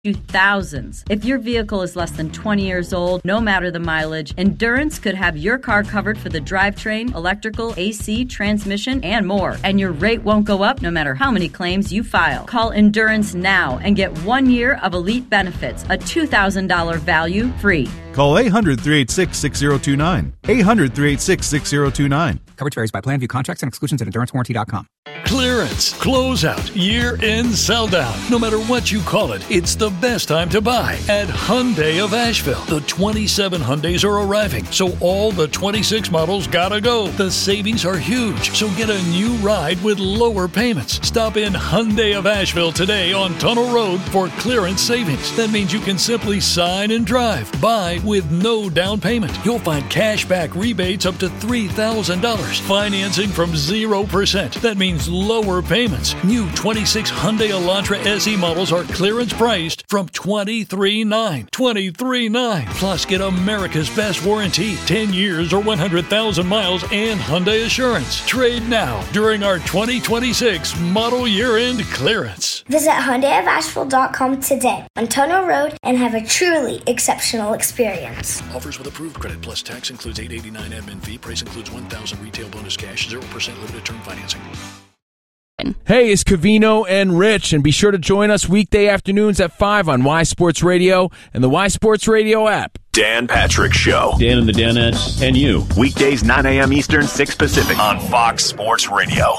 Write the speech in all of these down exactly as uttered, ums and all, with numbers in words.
thousands. If your vehicle is less than twenty years old, no matter the mileage, Endurance could have your car covered for the drivetrain, electrical, A C, transmission, and more. And your rate won't go up no matter how many claims you file. Call Endurance now and get one year of elite benefits, a two thousand dollars value free. Call eight hundred, three eight six, six zero two nine. eight hundred, three eight six, six zero two nine. Coverage varies by plan. View contracts and exclusions at endurance warranty dot com. Clearance, closeout, year-end sell-down. No matter what you call it, it's the best time to buy at Hyundai of Asheville. The twenty-seven Hyundais are arriving, so all the twenty-six models gotta go. The savings are huge, so get a new ride with lower payments. Stop in Hyundai of Asheville today on Tunnel Road for clearance savings. That means you can simply sign and drive. Buy with no down payment. You'll find cash back rebates up to three thousand dollars. Financing from zero percent. That means lower payments. New twenty-six Hyundai Elantra S E models are clearance priced from twenty-three thousand nine hundred dollars. twenty-three thousand nine hundred dollars. Plus, get America's best warranty, ten years or one hundred thousand miles, and Hyundai Assurance. Trade now during our twenty twenty-six model year-end clearance. Visit Hyundai of Asheville dot com today on Tunnel Road and have a truly exceptional experience. Offers with approved credit plus tax includes eight hundred eighty-nine dollars admin fee. Price includes one thousand dollars retail bonus cash, zero percent limited term financing. Hey, it's Covino and Rich, and be sure to join us weekday afternoons at five on Y Sports Radio and the Y Sports Radio app. Dan Patrick Show. Dan and the Danettes and you. Weekdays, nine a.m. Eastern, six Pacific on Fox Sports Radio.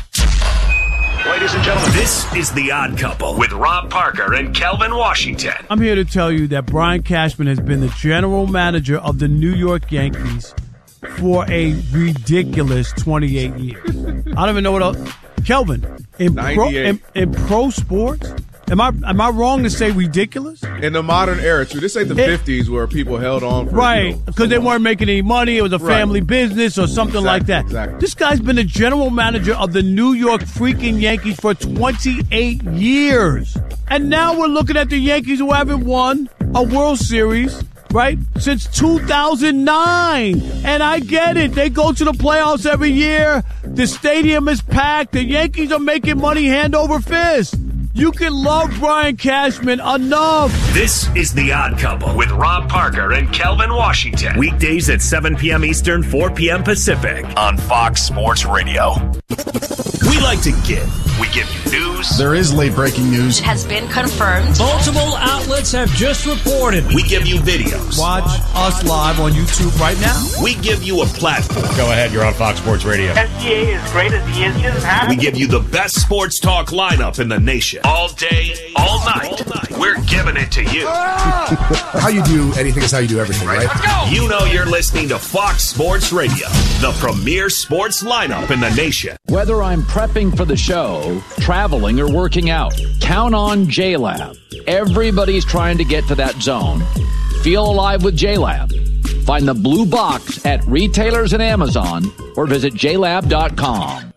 Ladies and gentlemen, this is The Odd Couple with Rob Parker and Kelvin Washington. I'm here to tell you that Brian Cashman has been the general manager of the New York Yankees for a ridiculous twenty-eight years. I don't even know what else. Kelvin, in pro, in, in pro sports, am I am I wrong to say ridiculous? In the modern era, too. This ain't the it, fifties where people held on for, right, because you know, they weren't making any money. It was a right. family business or something exactly, like that. Exactly. This guy's been the general manager of the New York freaking Yankees for twenty-eight years. And now we're looking at the Yankees who haven't won a World Series, right, since two thousand nine. And I get it. They go to the playoffs every year. The stadium is packed. The Yankees are making money hand over fist. You can love Brian Cashman enough. This is The Odd Couple with Rob Parker and Kelvin Washington. Weekdays at seven p.m. Eastern, four p.m. Pacific on Fox Sports Radio. We like to give. We give you news. There is late breaking news. It has been confirmed. Multiple outlets have just reported. We give you videos. Watch us live on YouTube right now. We give you a platform. Go ahead, you're on Fox Sports Radio. S G A is great as he is. Just happy. We give you the best sports talk lineup in the nation. All day, all night. All night. We're giving it to you. How you do anything is how you do everything, right? Let's go. You know you're listening to Fox Sports Radio, the premier sports lineup in the nation. Whether I'm prepping for the show, traveling, or working out, count on J-Lab. Everybody's trying to get to that zone. Feel alive with J-Lab. Find the blue box at retailers and Amazon or visit j lab dot com.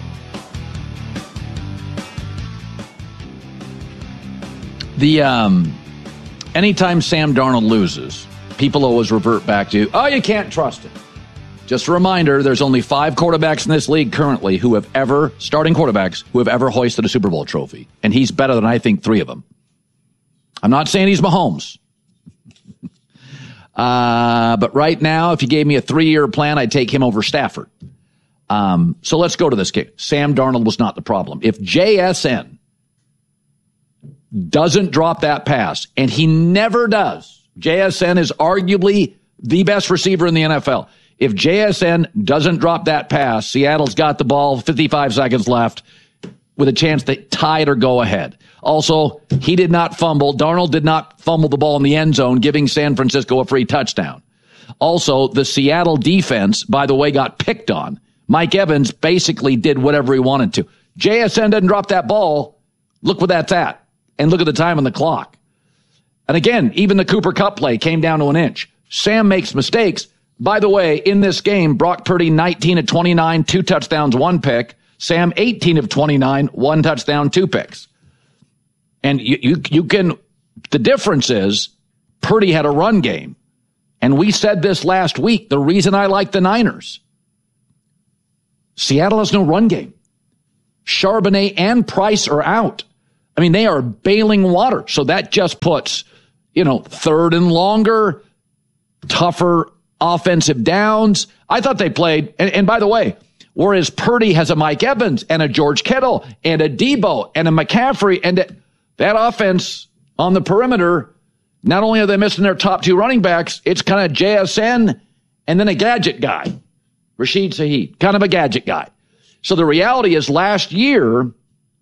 The um, anytime Sam Darnold loses, people always revert back to, oh, you can't trust him. Just a reminder, there's only five quarterbacks in this league currently who have ever, starting quarterbacks, who have ever hoisted a Super Bowl trophy. And he's better than, I think, three of them. I'm not saying he's Mahomes. uh, but right now, if you gave me a three-year plan, I'd take him over Stafford. Um, so let's go to this game. Sam Darnold was not the problem. If J S N doesn't drop that pass, and he never does, J S N is arguably the best receiver in the N F L. If J S N doesn't drop that pass, Seattle's got the ball, fifty-five seconds left, with a chance to tie it or go ahead. Also, he did not fumble. Darnold did not fumble the ball in the end zone, giving San Francisco a free touchdown. Also, the Seattle defense, by the way, got picked on. Mike Evans basically did whatever he wanted to. J S N doesn't drop that ball. Look what that's at. And look at the time on the clock. And again, even the Cooper Kupp play came down to an inch. Sam makes mistakes. By the way, in this game, Brock Purdy, nineteen of twenty-nine, two touchdowns, one pick. Sam, eighteen of twenty-nine, one touchdown, two picks. And you, you, you can, the difference is Purdy had a run game. And we said this last week, the reason I like the Niners. Seattle has no run game. Charbonnet and Price are out. I mean, they are bailing water. So that just puts, you know, third and longer, tougher offensive downs. I thought they played, and, and by the way, whereas Purdy has a Mike Evans and a George Kittle and a Debo and a McCaffrey, and a, that offense on the perimeter, not only are they missing their top two running backs, it's kind of J S N and then a gadget guy, Rashid Shaheed, kind of a gadget guy. So the reality is last year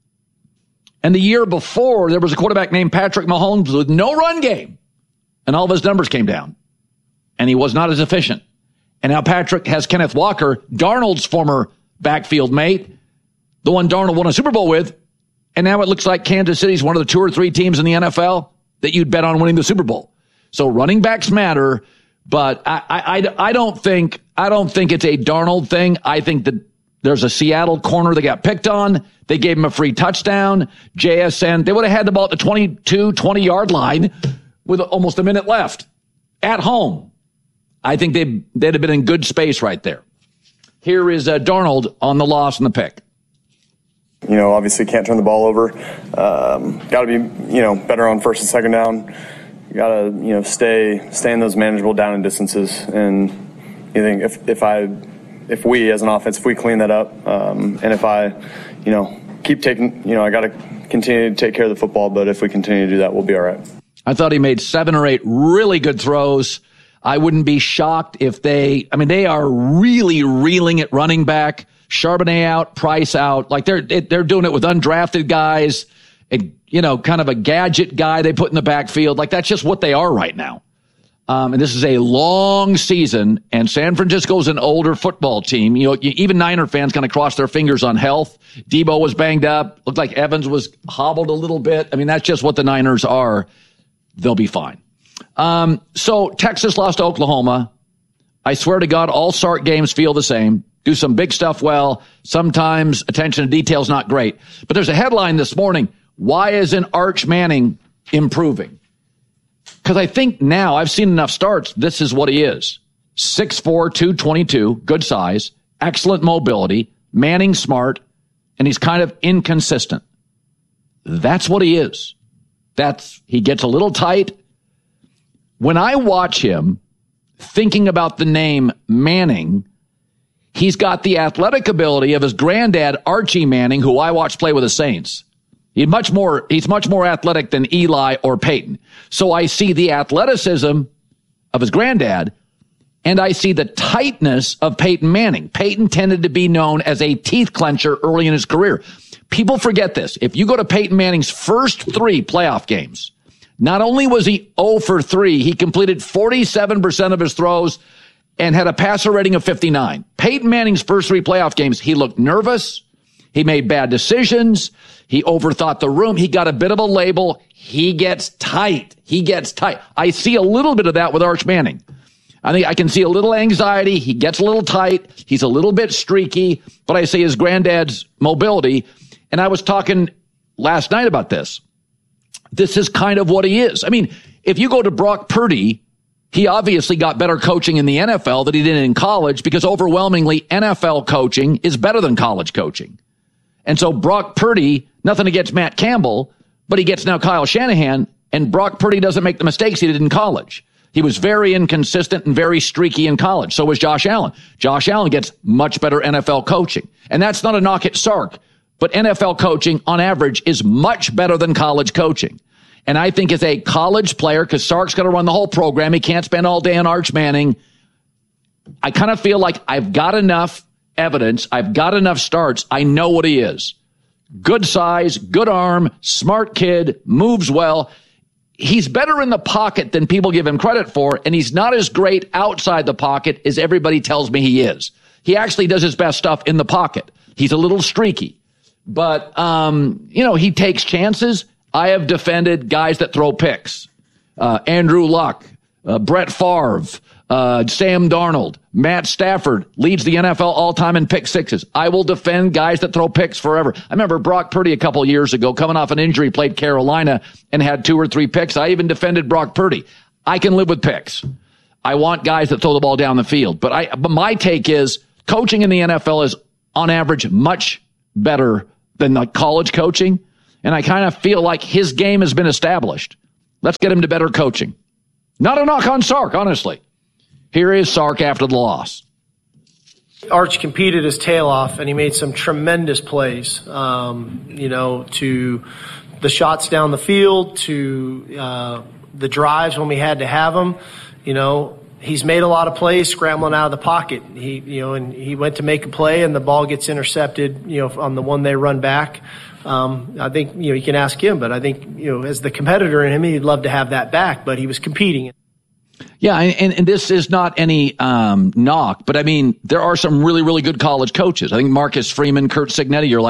and the year before, there was a quarterback named Patrick Mahomes with no run game, and all of his numbers came down, and he was not as efficient. And now Patrick has Kenneth Walker, Darnold's former backfield mate, the one Darnold won a Super Bowl with, and now it looks like Kansas City's one of the two or three teams in the N F L that you'd bet on winning the Super Bowl. So running backs matter, but I, I, I don't think I don't think it's a Darnold thing. I think that there's a Seattle corner that got picked on. They gave him a free touchdown. J S N, they would have had the ball at the twenty-two, twenty-yard line with almost a minute left at home. I think they'd, they'd have been in good space right there. Here is uh, Darnold on the loss and the pick. You know, obviously can't turn the ball over. Um, got to be, you know, better on first and second down. Got to, you know, stay stay in those manageable down and distances. And you think if if I if we as an offense, if we clean that up, um, and if I, you know, keep taking, you know, I got to continue to take care of the football. But if we continue to do that, we'll be all right. I thought he made seven or eight really good throws. I wouldn't be shocked if they, I mean, they are really reeling at running back. Charbonnet out, Price out. Like they're, they're doing it with undrafted guys and, you know, kind of a gadget guy they put in the backfield. Like that's just what they are right now. Um, and this is a long season, and San Francisco's an older football team. You know, even Niner fans kind of cross their fingers on health. Debo was banged up. Looked like Evans was hobbled a little bit. I mean, that's just what the Niners are. They'll be fine. Um, so Texas lost to Oklahoma. I swear to God, all Sark games feel the same. Do some big stuff well. Sometimes attention to detail is not great. But there's a headline this morning. Why isn't Arch Manning improving? Because I think now I've seen enough starts. This is what he is. six four, two twenty-two, good size, excellent mobility, Manning smart, and he's kind of inconsistent. That's what he is. That's, he gets a little tight. When I watch him thinking about the name Manning, he's got the athletic ability of his granddad, Archie Manning, who I watched play with the Saints. He's much more, he's much more athletic than Eli or Peyton. So I see the athleticism of his granddad, and I see the tightness of Peyton Manning. Peyton tended to be known as a teeth clencher early in his career. People forget this. If you go to Peyton Manning's first three playoff games, not only was he zero for three, he completed forty-seven percent of his throws and had a passer rating of fifty-nine. Peyton Manning's first three playoff games, he looked nervous. He made bad decisions. He overthought the room. He got a bit of a label. He gets tight. He gets tight. I see a little bit of that with Arch Manning. I think I can see a little anxiety. He gets a little tight. He's a little bit streaky, but I see his granddad's mobility. And I was talking last night about this. This is kind of what he is. I mean, if you go to Brock Purdy, he obviously got better coaching in the N F L than he did in college because overwhelmingly N F L coaching is better than college coaching. And so Brock Purdy, nothing against Matt Campbell, but he gets now Kyle Shanahan, and Brock Purdy doesn't make the mistakes he did in college. He was very inconsistent and very streaky in college. So was Josh Allen. Josh Allen gets much better N F L coaching. And that's not a knock at Sark, but N F L coaching on average is much better than college coaching. And I think as a college player, because Sark's got to run the whole program, he can't spend all day on Arch Manning. I kind of feel like I've got enough evidence. I've got enough starts. I know what he is. Good size, good arm, smart kid, moves well. He's better in the pocket than people give him credit for, and he's not as great outside the pocket as everybody tells me he is. He actually does his best stuff in the pocket. He's a little streaky. But, um, you know, he takes chances. I have defended guys that throw picks. Uh, Andrew Luck, uh, Brett Favre, uh, Sam Darnold, Matt Stafford leads the N F L all-time in pick sixes. I will defend guys that throw picks forever. I remember Brock Purdy a couple years ago coming off an injury, played Carolina and had two or three picks. I even defended Brock Purdy. I can live with picks. I want guys that throw the ball down the field. But I, but my take is coaching in the N F L is on average much better than like college coaching. And I kind of feel like his game has been established. Let's get him to better coaching. Not a knock on Sark, honestly. Here is Sark after the loss. Arch competed his tail off, and he made some tremendous plays, um, you know, to the shots down the field, to uh, the drives when we had to have them. You know, he's made a lot of plays scrambling out of the pocket. He, you know, and he went to make a play, and the ball gets intercepted, you know, on the one they run back. Um, I think, you know, you can ask him, but I think, you know, as the competitor in him, he'd love to have that back, but he was competing. Yeah, and, and this is not any um, knock, but I mean, there are some really, really good college coaches. I think Marcus Freeman, Kurt Signetti are like